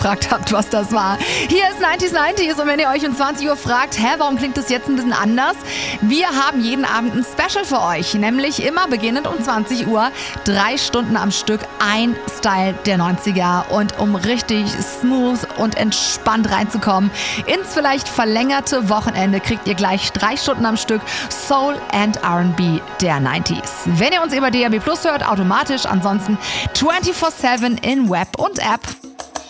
gefragt habt, was das war. Hier ist 90s und wenn ihr euch um 20 Uhr fragt, warum klingt das jetzt ein bisschen anders? Wir haben jeden Abend ein Special für euch, nämlich immer beginnend um 20 Uhr, 3 Stunden am Stück, ein Style der 90er. Und um richtig smooth und entspannt reinzukommen ins vielleicht verlängerte Wochenende, kriegt ihr gleich 3 Stunden am Stück Soul and R&B der 90s. Wenn ihr uns über DAB+ hört, automatisch, ansonsten 24/7 in Web und App.